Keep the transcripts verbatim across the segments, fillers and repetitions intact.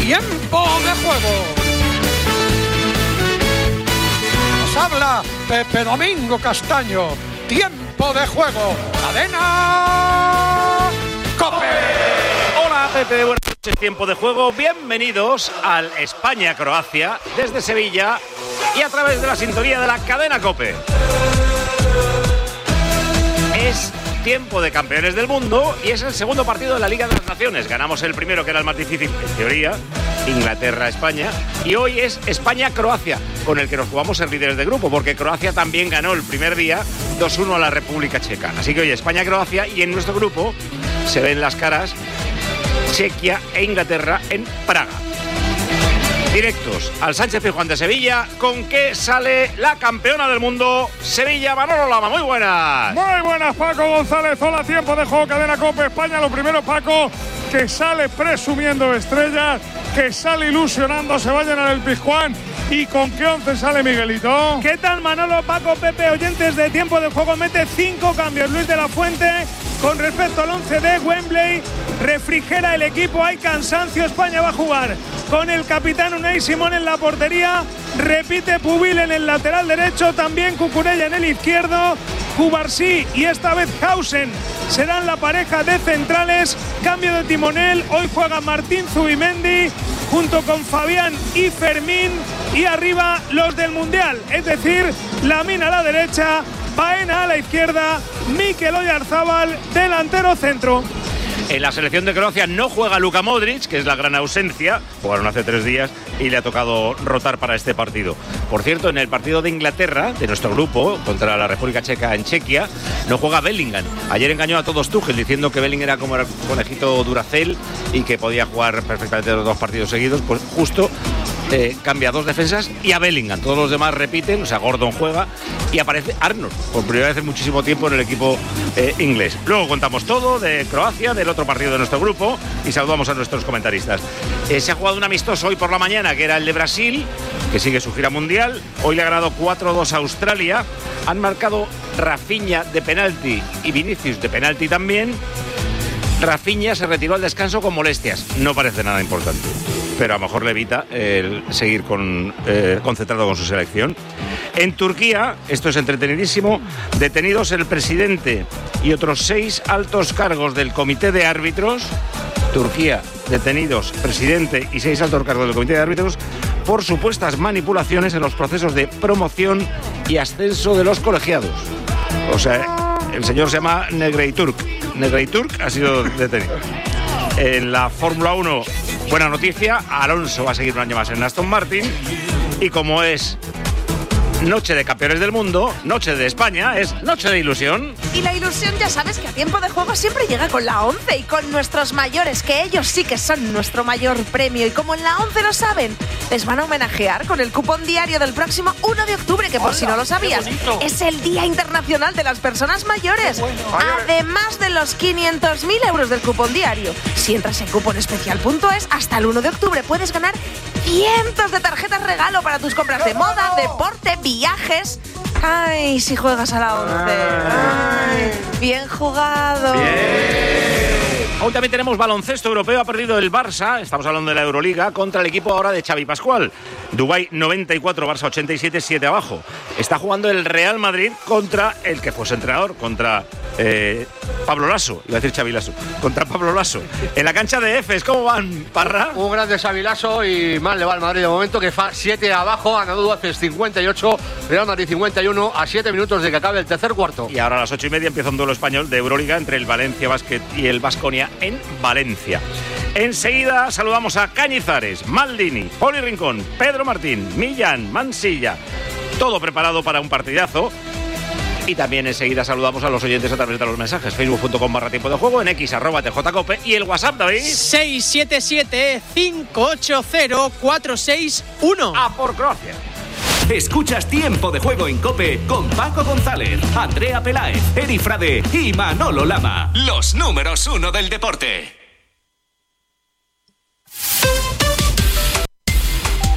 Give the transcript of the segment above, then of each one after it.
Tiempo de juego. Nos habla Pepe Domingo Castaño. Tiempo de juego. Cadena COPE. Hola Pepe, buenas noches. Tiempo de juego. Bienvenidos al España-Croacia desde Sevilla y a través de la sintonía de la cadena COPE. Es tiempo de campeones del mundo y es el segundo partido de la Liga de las Naciones. Ganamos el primero, que era el más difícil, en teoría, Inglaterra-España, y hoy es España-Croacia, con el que nos jugamos ser líderes de grupo, porque Croacia también ganó el primer día dos uno a la República Checa. Así que hoy España-Croacia, y en nuestro grupo se ven las caras Chequia e Inglaterra en Praga. Directos al Sánchez Pizjuán de Sevilla. ¿Con qué sale la campeona del mundo? Sevilla, Manolo Lama, muy buenas. Muy buenas, Paco González. Hola, tiempo de juego, cadena COPE España. Lo primero, Paco, que sale presumiendo estrellas, que sale ilusionando, se va a llenar el Pizjuán. ¿Y con qué once sale Miguelito? ¿Qué tal, Manolo, Paco, Pepe, oyentes de Tiempo de Juego? Mete cinco cambios Luis de la Fuente con respecto al once de Wembley. Refrigera el equipo, hay cansancio. España va a jugar con el capitán Unai Simón en la portería. Repite Pubil en el lateral derecho, también Cucurella en el izquierdo. Cubarsí y esta vez Hausen serán la pareja de centrales. Cambio de timonel, hoy juega Martín Zubimendi junto con Fabián y Fermín, y arriba los del Mundial, es decir, Lamine a la derecha, Baena a la izquierda, Mikel Oyarzabal delantero centro. En la selección de Croacia no juega Luka Modric, que es la gran ausencia. Jugaron hace tres días y le ha tocado rotar para este partido. Por cierto, en el partido de Inglaterra, de nuestro grupo, contra la República Checa en Chequia, no juega Bellingham. Ayer engañó a todos Tuchel diciendo que Bellingham era como el conejito Duracell y que podía jugar perfectamente los dos partidos seguidos. Pues justo eh, cambia a dos defensas y a Bellingham. Todos los demás repiten, o sea, Gordon juega y aparece Arnold, por primera vez en muchísimo tiempo en el equipo eh, inglés. Luego contamos todo de Croacia, del otro partido de nuestro grupo, y saludamos a nuestros comentaristas. Eh, se ha jugado un amistoso hoy por la mañana, que era el de Brasil, que sigue su gira mundial. Hoy le ha ganado cuatro dos a Australia. Han marcado Rafinha de penalti y Vinicius de penalti también. Rafinha se retiró al descanso con molestias. No parece nada importante, pero a lo mejor le evita el seguir con, eh, concentrado con su selección. En Turquía, esto es entretenidísimo, detenidos el presidente y otros seis altos cargos del comité de árbitros. Turquía, detenidos presidente y seis altos cargos del comité de árbitros por supuestas manipulaciones en los procesos de promoción y ascenso de los colegiados. O sea, el señor se llama Negreiturk. Negreiturk ha sido detenido. En la Fórmula uno, buena noticia, Alonso va a seguir un año más en Aston Martin, y como es noche de campeones del mundo, noche de España, es noche de ilusión. Y la ilusión, ya sabes que a Tiempo de Juego siempre llega con la once y con nuestros mayores, que ellos sí que son nuestro mayor premio. Y como en la once lo saben, les van a homenajear con el cupón diario del próximo uno de octubre, que por si no lo sabías, es el Día Internacional de las Personas Mayores. Además de los quinientos mil euros del cupón diario. Si entras en cuponespecial punto es, hasta el uno de octubre puedes ganar cientos de tarjetas regalo para tus compras de moda, deporte, viajes. Ay, si juegas a la once. Ay, bien jugado. Bien. Hoy también tenemos baloncesto europeo. Ha perdido el Barça, estamos hablando de la Euroliga, contra el equipo ahora de Xavi Pascual. Dubái noventa y cuatro, Barça ochenta y siete, siete abajo. Está jugando el Real Madrid contra el que fue su entrenador, contra eh, Pablo Lasso, iba a decir Xavi Lasso, contra Pablo Lasso. En la cancha de Efes, ¿cómo van, Parra? Un grande Xavi Lasso, y mal le va al Madrid de momento, que fa siete abajo, ha ganado Efes cincuenta y ocho, Real Madrid cincuenta y uno, a siete minutos de que acabe el tercer cuarto. Y ahora a las ocho y media empieza un duelo español de Euroliga entre el Valencia Basket y el Baskonia en Valencia. Enseguida saludamos a Cañizares, Maldini, Poli Rincón, Pedro Martín, Millán, Mansilla. Todo preparado para un partidazo. Y también enseguida saludamos a los oyentes a través de los mensajes. Facebook punto com barra tiempo de juego, en X arroba T J Cope, y el WhatsApp, David. seis siete siete, cinco ocho cero, cuatro seis uno. A por Croacia. Escuchas Tiempo de Juego en COPE con Paco González, Andrea Peláez, Eri Frade y Manolo Lama. Los números uno del deporte.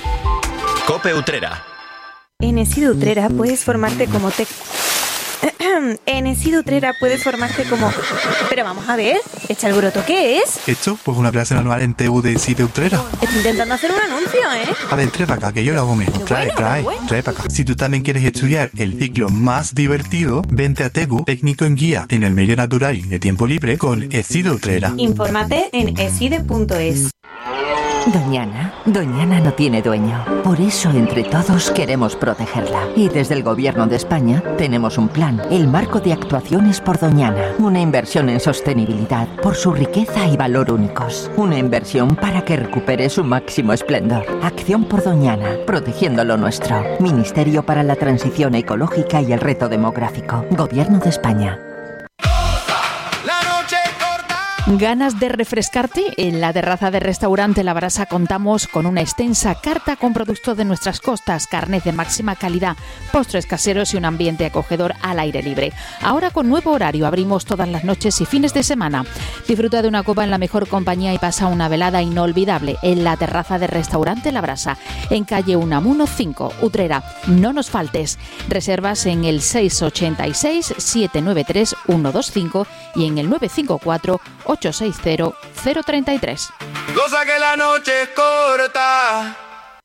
COPE Utrera. En ESID Utrera puedes formarte como tec... En ESID Utrera puedes formarte como... Pero vamos a ver, ¿Echa el Broto qué es? ¿Esto? Pues una clase anual en T U de ESID Utrera. Estoy intentando hacer un anuncio, ¿eh? A ver, trae para acá, que yo lo hago mejor. Trae, bueno, trae, bueno. trae para acá. Si tú también quieres estudiar el ciclo más divertido, vente a Tegu, técnico en guía en el medio natural y de tiempo libre con ESID Utrera. Infórmate en eside punto es. Doñana, Doñana no tiene dueño. Por eso, entre todos, queremos protegerla. Y desde el Gobierno de España tenemos un plan, el Marco de Actuaciones por Doñana. Una inversión en sostenibilidad, por su riqueza y valor únicos. Una inversión para que recupere su máximo esplendor. Acción por Doñana, protegiendo lo nuestro. Ministerio para la Transición Ecológica y el Reto Demográfico. Gobierno de España. ¿Ganas de refrescarte? En la terraza del restaurante La Brasa contamos con una extensa carta con productos de nuestras costas, carnes de máxima calidad, postres caseros y un ambiente acogedor al aire libre. Ahora con nuevo horario, abrimos todas las noches y fines de semana. Disfruta de una copa en la mejor compañía y pasa una velada inolvidable en la terraza del restaurante La Brasa, en calle Unamuno cinco, Utrera. No nos faltes. Reservas en el seis ocho seis, siete nueve tres, uno dos cinco y en el nueve cinco cuatro, ocho seis cero, cero tres tres. Cosa que la noche es corta.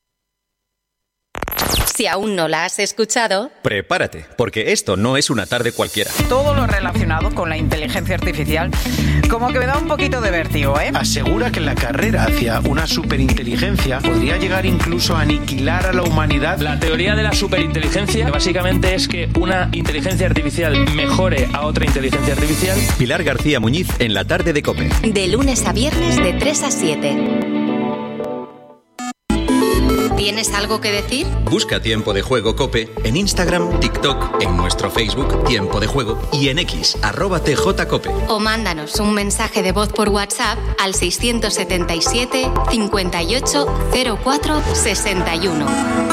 Si aún no la has escuchado, prepárate, porque esto no es una tarde cualquiera. Todo lo relacionado con la inteligencia artificial como que me da un poquito de vértigo, ¿eh? Asegura que la carrera hacia una superinteligencia podría llegar incluso a aniquilar a la humanidad. La teoría de la superinteligencia básicamente es que una inteligencia artificial mejore a otra inteligencia artificial. Pilar García Muñiz en la tarde de COPE. De lunes a viernes de tres a siete. ¿Tienes algo que decir? Busca Tiempo de Juego COPE en Instagram, TikTok, en nuestro Facebook Tiempo de Juego y en X, arroba tjcope. O mándanos un mensaje de voz por WhatsApp al seiscientos setenta y siete, cincuenta y ocho, cero cuatro, sesenta y uno.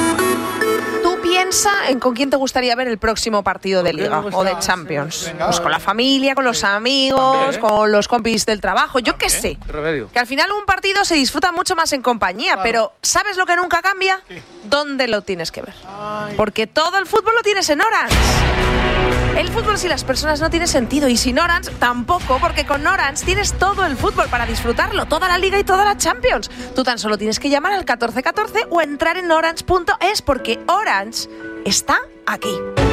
Piensa en con quién te gustaría ver el próximo partido de Liga o de Champions. Pues con la familia, con los amigos, con los compis del trabajo, yo qué sé. Que al final un partido se disfruta mucho más en compañía, pero ¿sabes lo que nunca cambia? ¿Dónde lo tienes que ver? Porque todo el fútbol lo tienes en Orange. El fútbol sin las personas no tiene sentido y sin Orange tampoco, porque con Orange tienes todo el fútbol para disfrutarlo, toda la Liga y toda la Champions. Tú tan solo tienes que llamar al catorce catorce o entrar en orange punto es, porque Orange está aquí.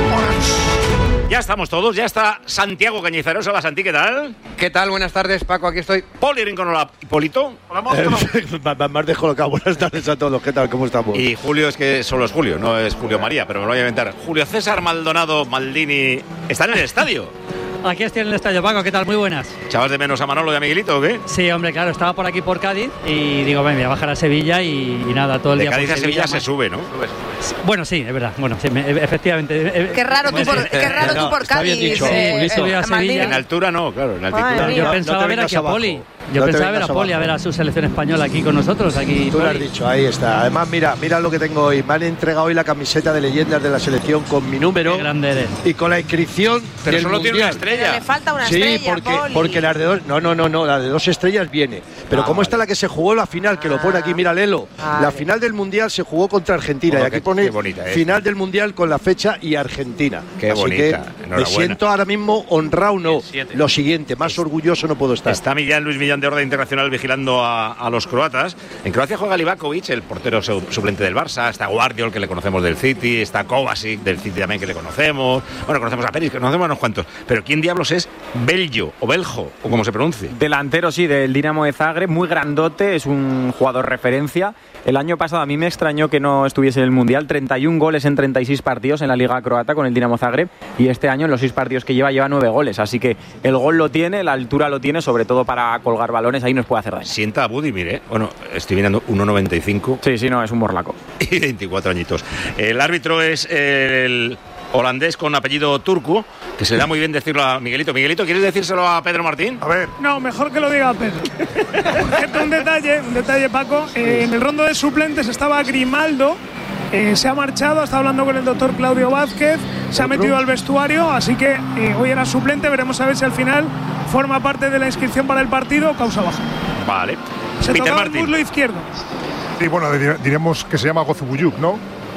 Ya estamos todos, ya está Santiago Cañizares. Hola, Santi, ¿qué tal? ¿Qué tal? Buenas tardes, Paco, aquí estoy. Poli Rincón, hola, Hipólito. Hola, monstruo. Eh, me has descolocado. Buenas tardes a todos, ¿qué tal? ¿Cómo estamos? Y Julio, es que solo es Julio, no es Julio María, pero me lo voy a inventar. Julio César Maldonado Maldini está en el estadio. Aquí estoy en el estadio, Paco, ¿qué tal? Muy buenas. ¿Echabas de menos a Manolo y a Miguelito o qué? Sí, hombre, claro, estaba por aquí por Cádiz y digo, ven, voy a bajar a Sevilla y, y nada, todo el de día Cádiz por a Sevilla, Sevilla se sube, ¿no? Bueno, sí, es verdad, bueno, sí, me, efectivamente. Qué raro tú por, qué raro no, tú por Cádiz. Dicho, eh, eh, a Sevilla. En altura no, claro, en altitud. Yo no, pensaba no ver aquí a Poli. Yo no pensaba ver a Poli, a ver a su selección española aquí con nosotros. Aquí Tú lo has dicho, ahí está. Además, mira, mira lo que tengo hoy. Me han entregado hoy la camiseta de leyendas de la selección con mi número. Qué grande eres. Y con la inscripción. Pero del solo mundial. tiene una estrella. Pero le falta una sí, estrella, porque, Poli. porque las de dos. No, no, no, no, la de dos estrellas viene. Pero ah, ¿cómo vale. está la que se jugó la final? Que lo pone aquí, mira, Lelo. Vale. La final del mundial se jugó contra Argentina. Oh, y aquí qué, pone qué bonita, eh. final del mundial con la fecha y Argentina. Qué Así bonita. que me siento ahora mismo honrado, no. Lo siguiente, más orgulloso no puedo estar. Está Millán, Luis Millán de Orden Internacional vigilando a, a los croatas. En Croacia juega Livakovic, el portero suplente del Barça. Está Guardiol, que le conocemos del City. Está Kovacic, del City también, que le conocemos. Bueno, conocemos a Peris, que conocemos a unos cuantos. Pero ¿quién diablos es Beljo o Beljo, o como se pronuncie? Delantero, sí, del Dinamo de Zagreb, muy grandote, es un jugador referencia. El año pasado a mí me extrañó que no estuviese en el Mundial, treinta y un goles en treinta y seis partidos en la Liga Croata con el Dinamo Zagreb, y este año en los seis partidos que lleva, lleva nueve goles, así que el gol lo tiene, la altura lo tiene, sobre todo para colgar balones, ahí nos puede hacer daño. Sienta a Budimir, ¿eh? Bueno, estoy mirando uno noventa y cinco. Sí, sí, no, es un morlaco. Y veinticuatro añitos. El árbitro es el holandés con apellido turco, que se le da muy bien decirlo a Miguelito. Miguelito, ¿quieres decírselo a Pedro Martín? A ver. No, mejor que lo diga Pedro. Por cierto, un detalle, un detalle, Paco. Eh, en el rondo de suplentes estaba Grimaldo. Eh, se ha marchado, está hablando con el doctor Claudio Vázquez, se ha metido al vestuario, así que eh, hoy era suplente. Veremos a ver si al final forma parte de la inscripción para el partido o causa baja. Vale. Se Peter tocaba el Martín. muslo izquierdo. Sí, bueno, diremos que se llama Gozubuyuk, ¿no?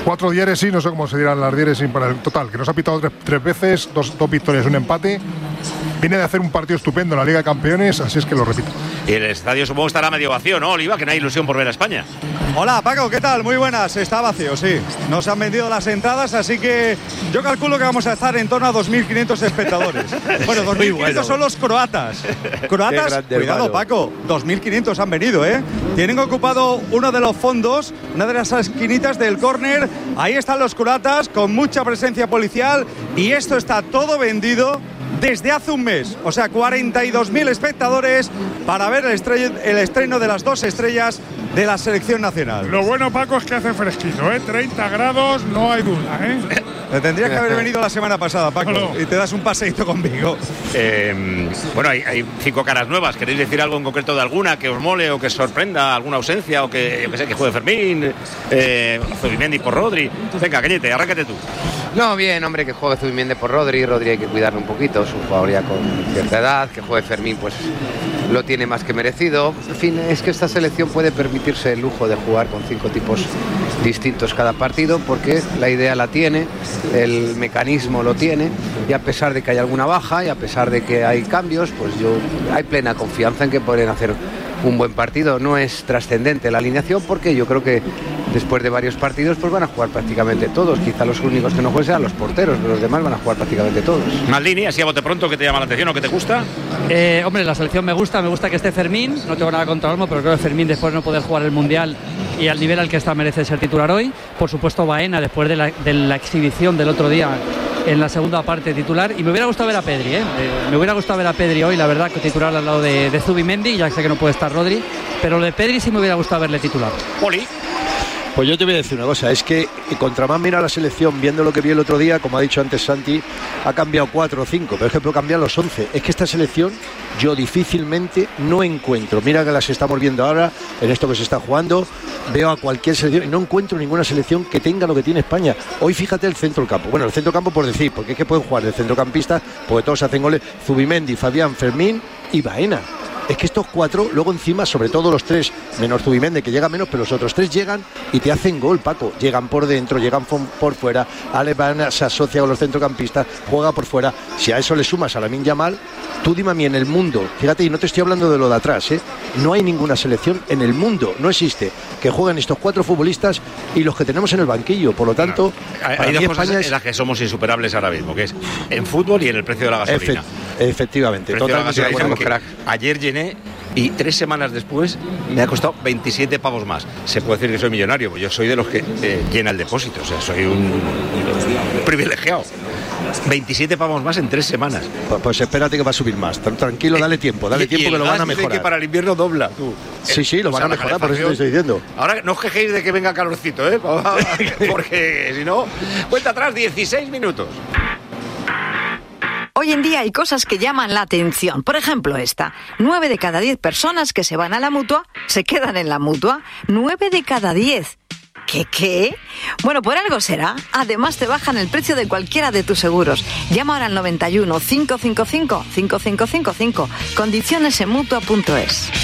Cuatro diéresis, no sé cómo se dirán las diéresis para el total, que nos ha pitado tres, tres veces, dos, dos victorias, un empate. Viene de hacer un partido estupendo en la Liga de Campeones, así es que lo repito. Y el estadio supongo estará medio vacío, ¿no, Oliva? Que no hay ilusión por ver a España. Hola, Paco, ¿qué tal? Muy buenas. Está vacío, sí. Nos han vendido las entradas, así que yo calculo que vamos a estar en torno a dos mil quinientos espectadores. Bueno, dos mil quinientos bueno. Son los croatas. Croatas, cuidado, hermano. Paco, dos mil quinientos han venido, ¿eh? Tienen ocupado uno de los fondos, una de las esquinitas del córner. Ahí están los croatas, con mucha presencia policial, y esto está todo vendido desde hace un mes, o sea, cuarenta y dos mil espectadores para ver el, estrell- el estreno de las dos estrellas de la selección nacional. Lo bueno, Paco, es que hace fresquito, ¿eh? treinta grados, no hay duda, ¿eh? Te tendrías que haber venido la semana pasada, Paco, no, no. y te das un paseíto conmigo. Eh, bueno, hay, hay cinco caras nuevas. ¿Queréis decir algo en concreto de alguna que os mole o que os sorprenda? ¿Alguna ausencia o que, yo que sé, que juegue Fermín, eh, Zubimendi por Rodri? Venga, Cañete, arráncate tú. No, bien, hombre, que juegue Zubimendi por Rodri. Rodri hay que cuidarlo un poquito, es un jugador ya con cierta edad. Que juegue Fermín, pues lo tiene más que merecido. En fin, es que esta selección puede permitirse el lujo de jugar con cinco tipos distintos cada partido, porque la idea la tiene, el mecanismo lo tiene, y a pesar de que hay alguna baja y a pesar de que hay cambios, pues yo hay plena confianza en que pueden hacer un buen partido. No es trascendente la alineación, porque yo creo que después de varios partidos pues van a jugar prácticamente todos. Quizá los únicos que no jueguen sean los porteros, pero los demás van a jugar prácticamente todos. Maldini, así a bote pronto, ¿qué te llama la atención o qué te gusta? Eh, hombre, la selección me gusta, me gusta que esté Fermín, no tengo nada contra Olmo, pero creo que Fermín, después de no poder jugar el Mundial y al nivel al que está, merece ser titular hoy. Por supuesto, Baena, después de la, de la exhibición del otro día en la segunda parte, titular. Y me hubiera gustado ver a Pedri, ¿eh? Eh, me hubiera gustado ver a Pedri hoy, la verdad, que titular al lado de, de Zubimendi. Ya sé que no puede estar Rodri, pero lo de Pedri sí me hubiera gustado verle titular. Poli. Pues yo te voy a decir una cosa, es que contra más mira la selección, viendo lo que vi el otro día, como ha dicho antes Santi, ha cambiado cuatro o cinco, pero es que puede cambiar los once. Es que esta selección yo difícilmente no encuentro, mira que las estamos viendo ahora, en esto que se está jugando, veo a cualquier selección y no encuentro ninguna selección que tenga lo que tiene España. Hoy fíjate el centro del campo, bueno, el centro del campo por decir, porque es que pueden jugar de centrocampistas, porque todos hacen goles, Zubimendi, Fabián, Fermín y Baena. Es que estos cuatro, luego encima, sobre todo los tres, menos Zubimendi, que llega menos, pero los otros tres llegan y te hacen gol, Paco. Llegan por dentro, llegan por fuera. Ale Baena se asocia con los centrocampistas, juega por fuera. Si a eso le sumas a Lamine Yamal, tú dime a mí en el mundo, fíjate, y no te estoy hablando de lo de atrás, ¿eh? No hay ninguna selección en el mundo, no existe, que jueguen estos cuatro futbolistas y los que tenemos en el banquillo. Por lo tanto, claro, hay, hay dos cosas es... en las que somos insuperables ahora mismo, que es en fútbol y en el precio de la gasolina. Efe- efectivamente, totalmente. Ayer llené y tres semanas después me ha costado veintisiete pavos más. Se puede decir que soy millonario, pues yo soy de los que eh, llena el depósito, o sea, soy un, un privilegiado. veintisiete pavos más en tres semanas. Pues, pues espérate que va a subir más. Tranquilo, dale tiempo, dale y, tiempo y que lo van a mejorar. Que para el invierno dobla. Tú. Sí, sí, lo o van sea, a mejorar, por eso te estoy diciendo. Ahora no os quejéis de que venga calorcito, ¿eh? Porque si no, cuenta atrás dieciséis minutos. Hoy en día hay cosas que llaman la atención. Por ejemplo, esta. Nueve de cada diez personas que se van a la Mutua se quedan en la Mutua. Nueve de cada diez. ¿Qué qué? Bueno, por algo será. Además te bajan el precio de cualquiera de tus seguros. Llama ahora al noventa y uno, cinco cinco cinco, cinco cinco cinco cinco. Condiciones en Mutua punto es.